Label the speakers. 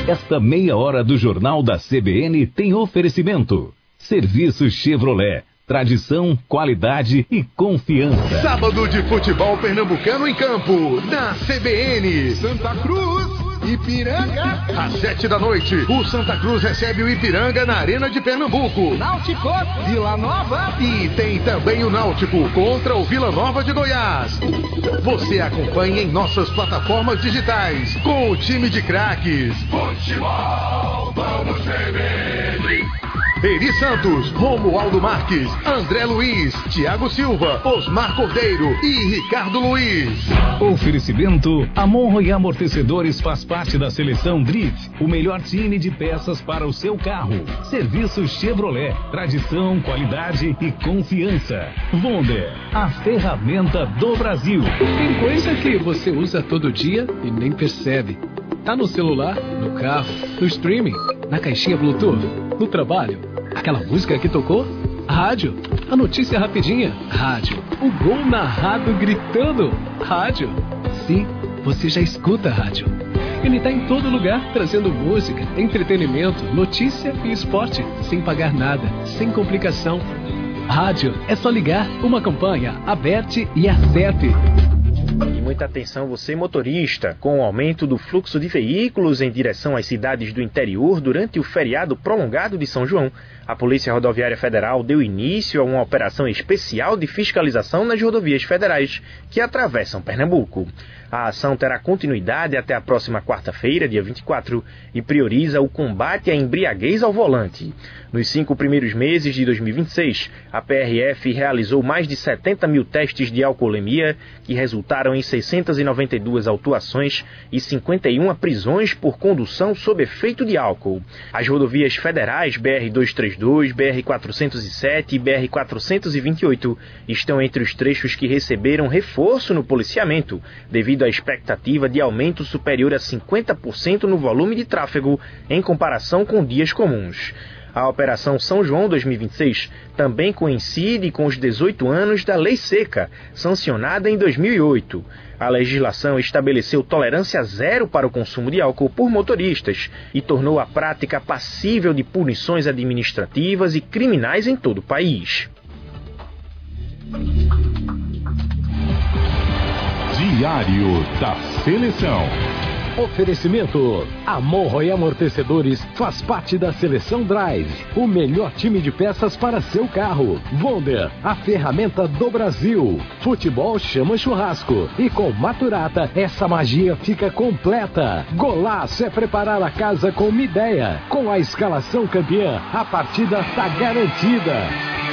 Speaker 1: Esta meia hora do Jornal da CBN tem oferecimento. Serviço Chevrolet. Tradição, qualidade e confiança.
Speaker 2: Sábado de futebol pernambucano em campo, na CBN. Santa Cruz, Ipiranga. Às 7 da noite, o Santa Cruz recebe o Ipiranga na Arena de Pernambuco. Náutico, Vila Nova. E tem também o Náutico contra o Vila Nova de Goiás. Você acompanha em nossas plataformas digitais com o time de craques. Futebol, vamos CBN. Eri Santos, Romualdo Marques, André Luiz, Thiago Silva, Osmar Cordeiro e Ricardo Luiz.
Speaker 1: Oferecimento: Amon e Amortecedores faz parte da seleção Drift, o melhor time de peças para o seu carro. Serviço Chevrolet, tradição, qualidade e confiança. Wonder, a ferramenta do Brasil.
Speaker 3: Tem coisa que você usa todo dia e nem percebe. Tá no celular, no carro, no streaming, na caixinha Bluetooth, no trabalho. Aquela música que tocou? Rádio. A notícia rapidinha? Rádio. O gol narrado gritando? Rádio. Sim, você já escuta rádio. Ele tá em todo lugar, trazendo música, entretenimento, notícia e esporte, sem pagar nada, sem complicação. Rádio é só ligar, uma campanha, aperte e acerte.
Speaker 4: E muita atenção você motorista, com o aumento do fluxo de veículos em direção às cidades do interior durante o feriado prolongado de São João, a Polícia Rodoviária Federal deu início a uma operação especial de fiscalização nas rodovias federais que atravessam Pernambuco. A ação terá continuidade até a próxima quarta-feira, dia 24, e prioriza o combate à embriaguez ao volante. Nos 5 primeiros meses de 2026, a PRF realizou mais de 70 mil testes de alcoolemia, que resultaram em 692 autuações e 51 prisões por condução sob efeito de álcool. As rodovias federais BR-232, BR-407 e BR-428 estão entre os trechos que receberam reforço no policiamento, devido à expectativa de aumento superior a 50% no volume de tráfego em comparação com dias comuns. A Operação São João 2026 também coincide com os 18 anos da Lei Seca, sancionada em 2008. A legislação estabeleceu tolerância zero para o consumo de álcool por motoristas e tornou a prática passível de punições administrativas e criminais em todo o país.
Speaker 1: Diário da Seleção.
Speaker 5: Oferecimento: Amon e Amortecedores faz parte da Seleção Drive, o melhor time de peças para seu carro. Wonder, a ferramenta do Brasil. Futebol chama churrasco. E com Maturata, essa magia fica completa. Golaço é preparar a casa com uma ideia. Com a escalação campeã, a partida está garantida.